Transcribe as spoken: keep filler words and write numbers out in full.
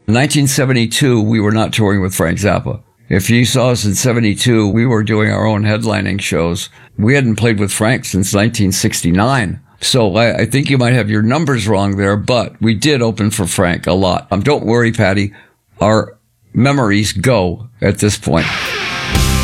In nineteen seventy-two, we were not touring with Frank Zappa. If you saw us in seventy-two, we were doing our own headlining shows. We hadn't played with Frank since nineteen sixty-nine. So I, I think you might have your numbers wrong there, but we did open for Frank a lot. Um, don't worry, Patty. Our memories go at this point.